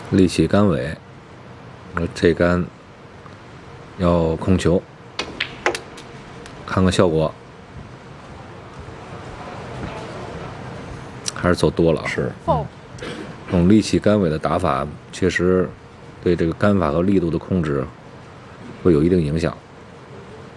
力起杆尾，这杆要控球，看看效果，还是走多了啊。 是， 这种力起杆尾的打法，确实对这个杆法和力度的控制会有一定影响。